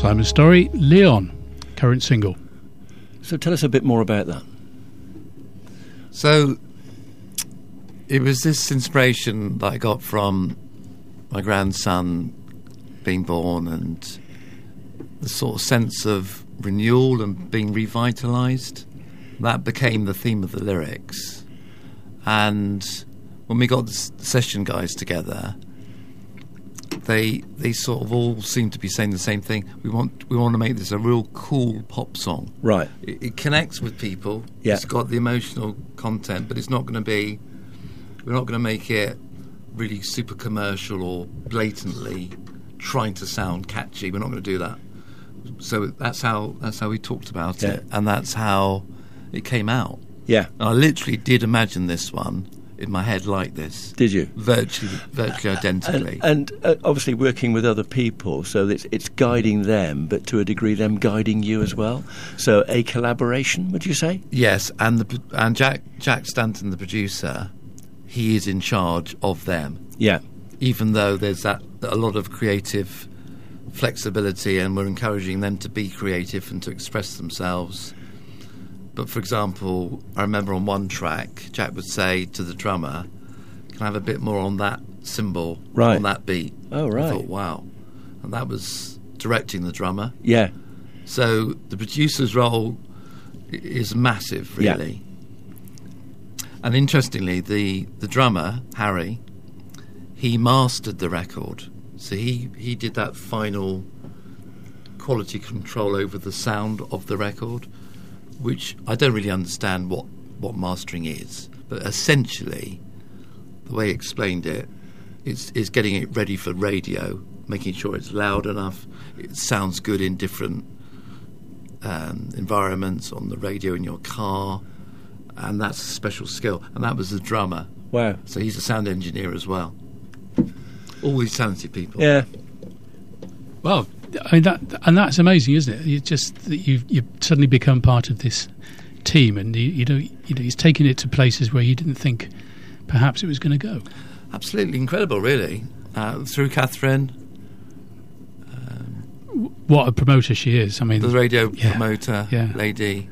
Simon's Story, Leon, current single. So tell us a bit more about that. So it was this inspiration that I got from my grandson being born, and the sort of sense of renewal and being revitalised. That became the theme of the lyrics. And when we got the session guys together, they sort of all seemed to be saying the same thing. We want to make this a real cool pop song. Right. It connects with people. Yeah. It's got the emotional content, but it's not going to be... We're not going to make it really super commercial or blatantly trying to sound catchy. We're not going to do that. So that's how we talked about it, and that's how it came out. Yeah. And I literally did imagine this one in my head like this. Did you? Virtually identically. And obviously working with other people, so that it's guiding them, but to a degree them guiding you as well. So a collaboration, would you say? Yes, and Jack Stanton, the producer, he is in charge of them. Yeah. Even though there's a lot of creative flexibility, and we're encouraging them to be creative and to express themselves. But for example, I remember on one track, Jack would say to the drummer, "Can I have a bit more on that cymbal, right, on that beat?" Oh, right. I thought, wow. And that was directing the drummer. Yeah. So the producer's role is massive, really. Yeah. And interestingly, the drummer, Harry, he mastered the record. So he did that final quality control over the sound of the record, which I don't really understand what mastering is. But essentially, the way he explained it is getting it ready for radio, making sure it's loud enough, it sounds good in different environments, on the radio, in your car, and that's a special skill. And that was the drummer. Wow. So he's a sound engineer as well. All these talented people. Yeah. Well, I mean that's amazing, isn't it? You just that you've suddenly become part of this team, and you know he's taken it to places where you didn't think perhaps it was going to go. Absolutely incredible, really. Through Catherine. What a promoter she is! I mean, the radio promoter, yeah. lady.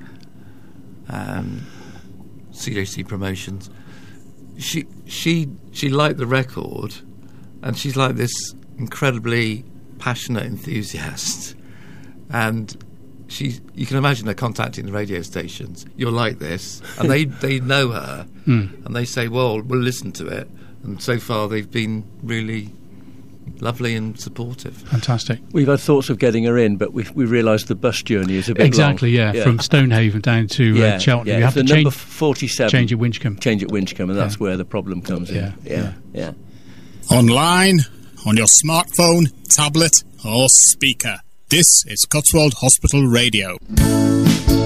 CJC Promotions. She liked the record, and she's like this incredibly passionate enthusiast, and you can imagine her contacting the radio stations. You're like this, and they know her, and they say, "Well, we'll listen to it." And so far, they've been really lovely and supportive. Fantastic. We've had thoughts of getting her in, but we realised the bus journey is a bit exactly, long. From Stonehaven down to Cheltenham. Yeah. You have to change number 47. Change at Winchcombe. Change at Winchcombe, and that's where the problem comes in. Yeah. Online, on your smartphone, tablet, or speaker. This is Cotswold Hospital Radio.